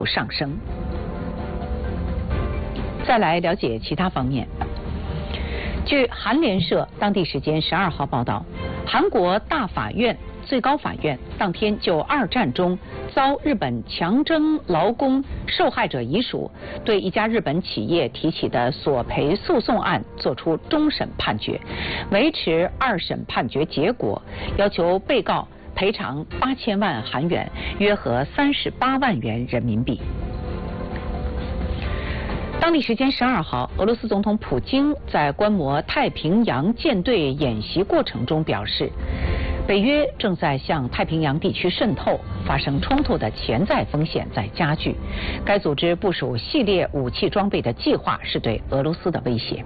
上升。再来了解其他方面。据韩联社当地时间12号报道，韩国大法院、最高法院当天就二战中遭日本强征劳工受害者遗属对一家日本企业提起的索赔诉讼案作出终审判决，维持二审判决结果，要求被告赔偿8000万韩元，约合38万元人民币。当地时间12号，俄罗斯总统普京在观摩太平洋舰队演习过程中表示，北约正在向太平洋地区渗透，发生冲突的潜在风险在加剧。该组织部署系列武器装备的计划是对俄罗斯的威胁。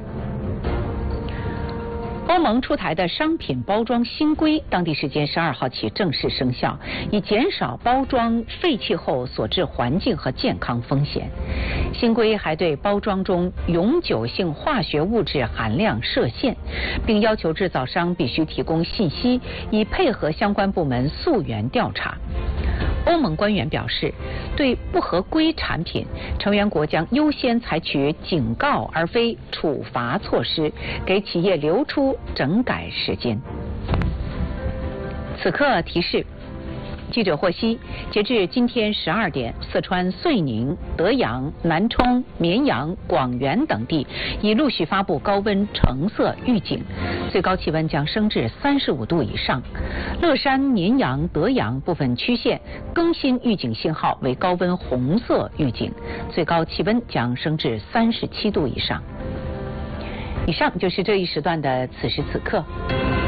欧盟出台的商品包装新规，当地时间12号起正式生效，以减少包装废弃后所致环境和健康风险。新规还对包装中永久性化学物质含量设限，并要求制造商必须提供信息，以配合相关部门溯源调查。欧盟官员表示，对不合规产品，成员国将优先采取警告而非处罚措施，给企业留出整改时间。此刻提示。记者获悉，截至今天12点，四川遂宁、德阳、南充、绵阳、广元等地已陆续发布高温橙色预警，最高气温将升至35度以上。乐山、绵阳、德阳部分区县更新预警信号为高温红色预警，最高气温将升至37度以上。以上就是这一时段的此时此刻。